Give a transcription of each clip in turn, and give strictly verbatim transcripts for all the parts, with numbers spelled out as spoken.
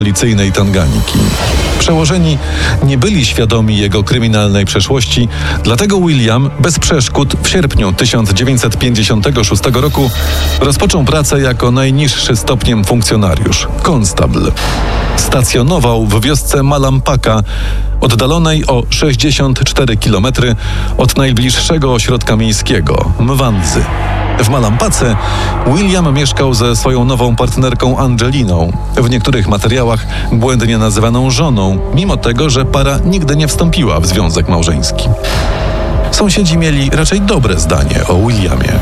policyjnej Tanganiki. Przełożeni nie byli świadomi jego kryminalnej przeszłości, dlatego William bez przeszkód w sierpniu tysiąc dziewięćset pięćdziesiątego szóstego roku rozpoczął pracę jako najniższy stopniem funkcjonariusz, konstabl. Stacjonował w wiosce Malampaka, oddalonej o sześćdziesiąt cztery kilometry od najbliższego ośrodka miejskiego, Mwanzy. W Malampace William mieszkał ze swoją nową partnerką Angeliną, w niektórych materiałach błędnie nazywaną żoną, mimo tego, że para nigdy nie wstąpiła w związek małżeński. Sąsiedzi mieli raczej dobre zdanie o Williamie.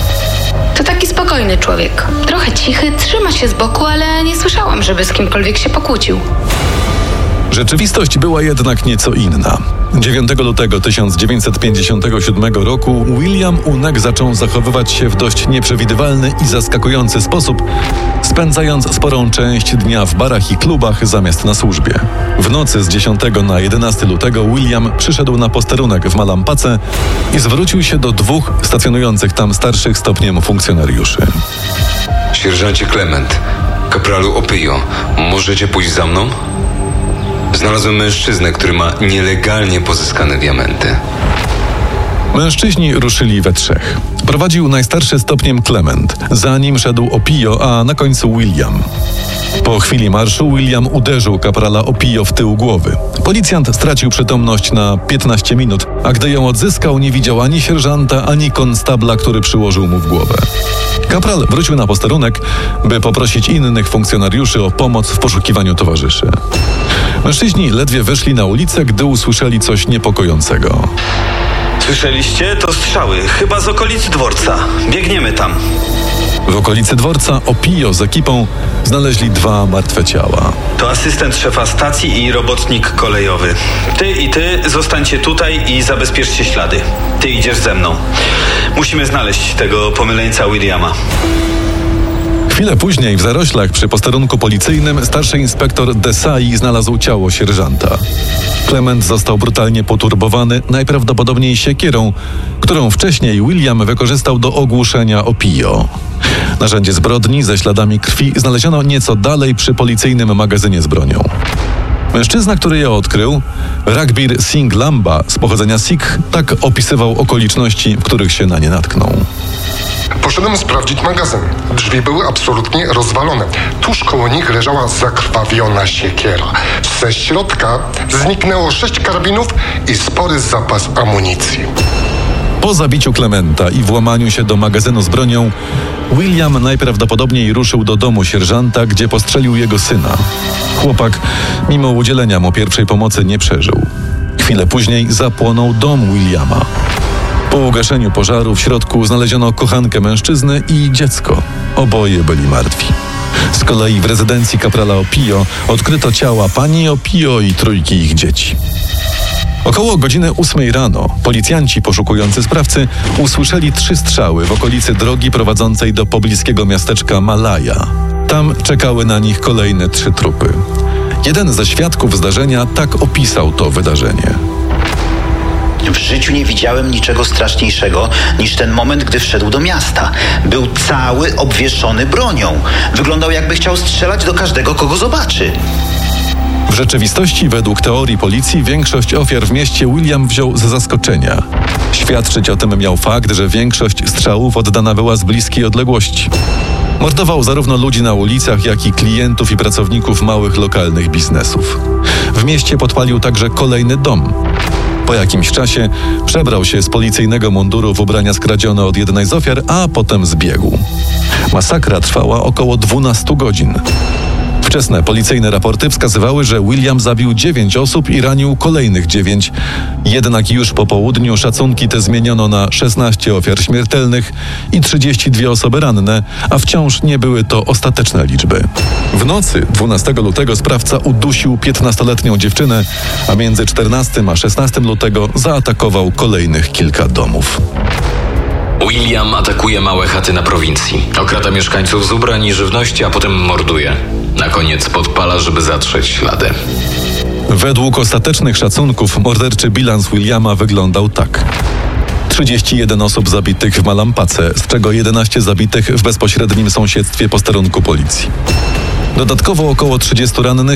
To taki spokojny człowiek. Trochę cichy, trzyma się z boku, ale nie słyszałam, żeby z kimkolwiek się pokłócił. Rzeczywistość była jednak nieco inna. dziewiątego lutego tysiąc dziewięćset pięćdziesiątego siódmego roku William Unek zaczął zachowywać się w dość nieprzewidywalny i zaskakujący sposób, spędzając sporą część dnia w barach i klubach zamiast na służbie. W nocy z dziesiątego na jedenastego lutego William przyszedł na posterunek w Malampace i zwrócił się do dwóch stacjonujących tam starszych stopniem funkcjonariuszy. Sierżancie Clement, kapralu Opio, możecie pójść za mną? Znalazłem mężczyznę, który ma nielegalnie pozyskane diamenty. Mężczyźni ruszyli we trzech. Prowadził najstarszy stopniem Clement, za nim szedł Opio, a na końcu William. Po chwili marszu William uderzył kaprala Opio w tył głowy. Policjant stracił przytomność na piętnaście minut, a gdy ją odzyskał, nie widział ani sierżanta, ani konstabla, który przyłożył mu w głowę. Kapral wrócił na posterunek, by poprosić innych funkcjonariuszy o pomoc w poszukiwaniu towarzyszy. Mężczyźni ledwie wyszli na ulicę, gdy usłyszeli coś niepokojącego. Słyszeliście? To strzały, chyba z okolic dworca. Biegniemy tam. W okolicy dworca Opio z ekipą znaleźli dwa martwe ciała. To asystent szefa stacji i robotnik kolejowy. Ty i ty zostańcie tutaj i zabezpieczcie ślady. Ty idziesz ze mną. Musimy znaleźć tego pomyleńca Williama. Chwilę później w zaroślach przy posterunku policyjnym starszy inspektor Desai znalazł ciało sierżanta. Clement został brutalnie poturbowany, najprawdopodobniej siekierą, którą wcześniej William wykorzystał do ogłuszenia Opio. Narzędzie zbrodni ze śladami krwi znaleziono nieco dalej przy policyjnym magazynie z bronią. Mężczyzna, który je odkrył, Ragbir Singh Lamba z pochodzenia Sikh, tak opisywał okoliczności, w których się na nie natknął. Poszedłem sprawdzić magazyn. Drzwi były absolutnie rozwalone. Tuż koło nich leżała zakrwawiona siekiera. Ze środka zniknęło sześć karabinów i spory zapas amunicji. Po zabiciu Clementa i włamaniu się do magazynu z bronią, William najprawdopodobniej ruszył do domu sierżanta, gdzie postrzelił jego syna. Chłopak, mimo udzielenia mu pierwszej pomocy, nie przeżył. Chwilę później zapłonął dom Williama. Po ugaszeniu pożaru w środku znaleziono kochankę mężczyzny i dziecko. Oboje byli martwi. Z kolei w rezydencji kaprala Opio odkryto ciała pani Opio i trójki ich dzieci. Około godziny ósmej rano policjanci poszukujący sprawcy usłyszeli trzy strzały w okolicy drogi prowadzącej do pobliskiego miasteczka Malaja. Tam czekały na nich kolejne trzy trupy. Jeden ze świadków zdarzenia tak opisał to wydarzenie. W życiu nie widziałem niczego straszniejszego niż ten moment, gdy wszedł do miasta. Był cały obwieszony bronią. Wyglądał, jakby chciał strzelać do każdego, kogo zobaczy. W rzeczywistości, według teorii policji, większość ofiar w mieście William wziął z zaskoczenia. Świadczyć o tym miał fakt, że większość strzałów oddana była z bliskiej odległości. Mordował zarówno ludzi na ulicach, jak i klientów i pracowników małych lokalnych biznesów. W mieście podpalił także kolejny dom. Po jakimś czasie przebrał się z policyjnego munduru w ubrania skradzione od jednej z ofiar, a potem zbiegł. Masakra trwała około dwunastu godzin. Wczesne policyjne raporty wskazywały, że William zabił dziewięć osób i ranił kolejnych dziewięć. Jednak już po południu szacunki te zmieniono na szesnaście ofiar śmiertelnych i trzydzieści dwie osoby ranne, a wciąż nie były to ostateczne liczby. W nocy dwunastego lutego sprawca udusił piętnastoletnią dziewczynę, a między czternastego a szesnastego lutego zaatakował kolejnych kilka domów. William atakuje małe chaty na prowincji. Okrada mieszkańców z ubrań i żywności, a potem morduje. Na koniec podpala, żeby zatrzeć ślady. Według ostatecznych szacunków morderczy bilans Williama wyglądał tak. trzydzieści jeden osób zabitych w Malampace, z czego jedenaście zabitych w bezpośrednim sąsiedztwie posterunku policji. Dodatkowo około trzydziestu rannych